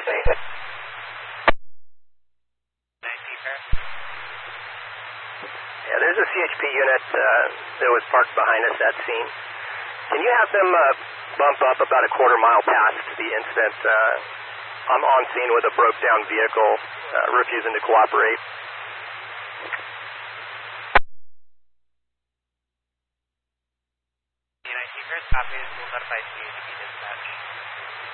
Yeah, there's a CHP unit that was parked behind us at scene. Can you have them bump up about a quarter-mile past the incident? I'm on scene with a broke-down vehicle refusing to cooperate. Copy, we'll notify CHP dispatch.